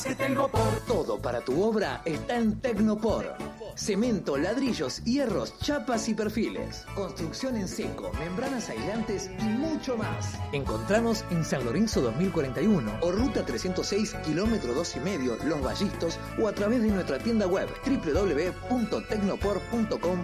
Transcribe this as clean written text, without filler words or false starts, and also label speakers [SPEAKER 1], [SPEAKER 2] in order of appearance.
[SPEAKER 1] Todo para tu obra está en Tecnopor. Cemento, ladrillos, hierros, chapas y perfiles. Construcción en seco, membranas aislantes y mucho más. Encontranos en San Lorenzo 2041 o Ruta 306, kilómetro 2,5, Los Vallistos, o a través de nuestra tienda web www.tecnopor.com.ar.